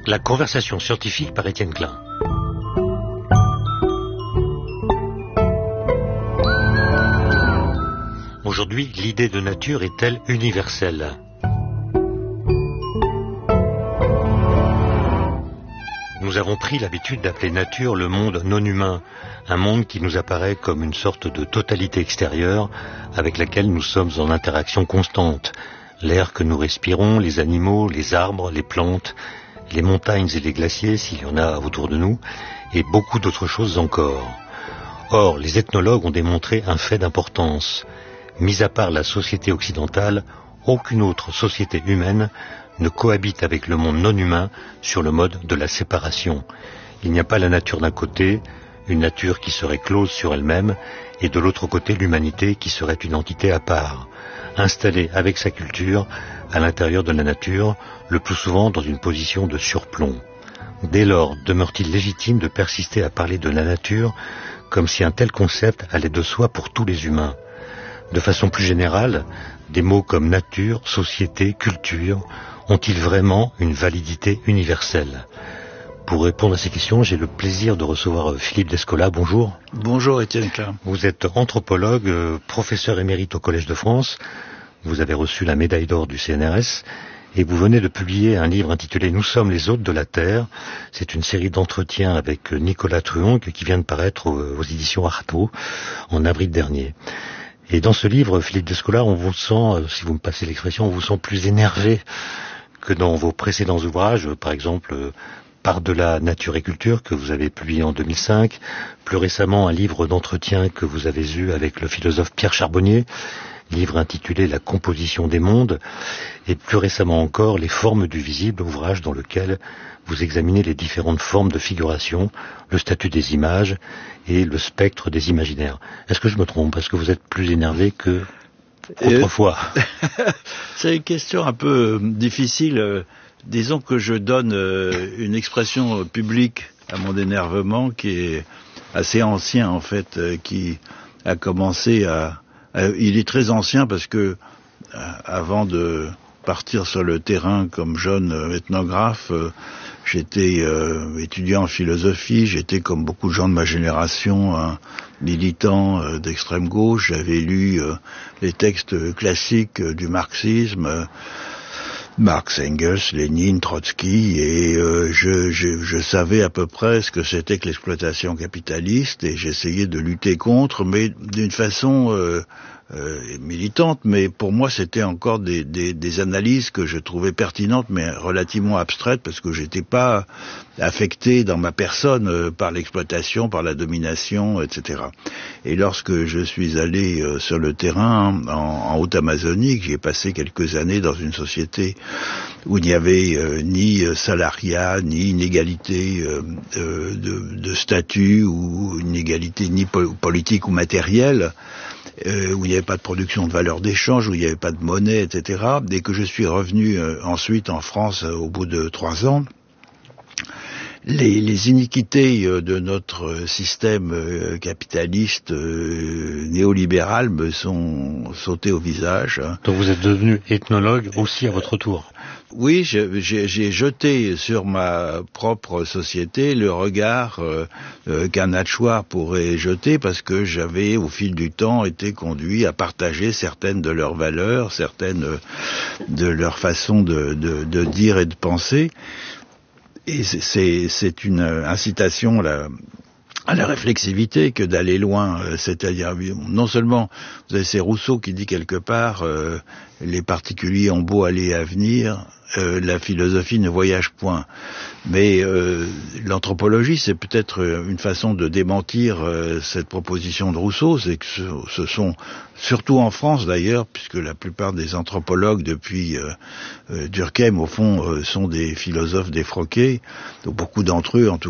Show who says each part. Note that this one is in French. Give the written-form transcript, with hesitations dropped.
Speaker 1: La conversation scientifique par Étienne Klein. Aujourd'hui, l'idée de nature est-elle universelle ? Nous avons pris l'habitude d'appeler nature le monde non humain, un monde qui nous apparaît comme une sorte de totalité extérieure avec laquelle nous sommes en interaction constante. L'air que nous respirons, les animaux, les arbres, les plantes, les montagnes et les glaciers, s'il y en a autour de nous, et beaucoup d'autres choses encore. Or, les ethnologues ont démontré un fait d'importance. Mis à part la société occidentale, aucune autre société humaine ne cohabite avec le monde non humain sur le mode de la séparation. Il n'y a pas la nature d'un côté, une nature qui serait close sur elle-même, et de l'autre côté l'humanité qui serait une entité à part, installée avec sa culture à l'intérieur de la nature, le plus souvent dans une position de surplomb. Dès lors, demeure-t-il légitime de persister à parler de la nature comme si un tel concept allait de soi pour tous les humains ? De façon plus générale, des mots comme nature, société, culture ont-ils vraiment une validité universelle ? Pour répondre à ces questions, j'ai le plaisir de recevoir Philippe Descola. Bonjour.
Speaker 2: Bonjour Étienne Klein.
Speaker 1: Vous êtes anthropologue, professeur émérite au Collège de France. Vous avez reçu la médaille d'or du CNRS et vous venez de publier un livre intitulé « Nous sommes les hôtes de la Terre ». C'est une série d'entretiens avec Nicolas Truong qui vient de paraître aux éditions Artaud en avril dernier. Et dans ce livre, Philippe Descola, on vous sent, si vous me passez l'expression, on vous sent plus énervé que dans vos précédents ouvrages, par exemple Par-delà nature et culture, que vous avez publié en 2005, plus récemment un livre d'entretien que vous avez eu avec le philosophe Pierre Charbonnier, livre intitulé La composition des mondes, et plus récemment encore Les formes du visible, ouvrage dans lequel vous examinez les différentes formes de figuration, le statut des images et le spectre des imaginaires. Est-ce que je me trompe ? Est-ce que vous êtes plus énervé que autrefois ?
Speaker 2: C'est une question un peu difficile. Disons que je donne une expression publique à mon énervement qui est assez ancien en fait, qui a commencé il est très ancien parce que avant de partir sur le terrain comme jeune ethnographe, j'étais étudiant en philosophie, j'étais comme beaucoup de gens de ma génération un militant d'extrême gauche, j'avais lu les textes classiques du marxisme, Marx, Engels, Lénine, Trotsky, et je savais à peu près ce que c'était que l'exploitation capitaliste, et j'essayais de lutter contre, mais d'une façon militante, mais pour moi c'était encore des analyses que je trouvais pertinentes, mais relativement abstraites, parce que j'étais pas affecté dans ma personne par l'exploitation, par la domination, etc. Et lorsque je suis allé sur le terrain en Haute-Amazonie, que j'ai passé quelques années dans une société où il n'y avait ni salariat, ni inégalité de statut, ou une égalité ni politique ou matérielle, où il n'y avait pas de production de valeur d'échange, où il n'y avait pas de monnaie, etc. Dès que je suis revenu ensuite en France au bout de 3 ans, les iniquités de notre système capitaliste néolibéral me sont sautées au visage.
Speaker 1: Donc vous êtes devenu ethnologue aussi à votre tour ?
Speaker 2: Oui, j'ai jeté sur ma propre société le regard qu'un Natchoir pourrait jeter, parce que j'avais au fil du temps été conduit à partager certaines de leurs valeurs, certaines de leur façon de dire et de penser. Et c'est une incitation à la réflexivité que d'aller loin, c'est-à-dire non seulement vous avez c'est Rousseau qui dit quelque part les particuliers ont beau aller à venir, la philosophie ne voyage point. Mais l'anthropologie, c'est peut-être une façon de démentir cette proposition de Rousseau, c'est que ce sont, surtout en France d'ailleurs, puisque la plupart des anthropologues depuis Durkheim au fond sont des philosophes défroqués, donc beaucoup d'entre eux en tout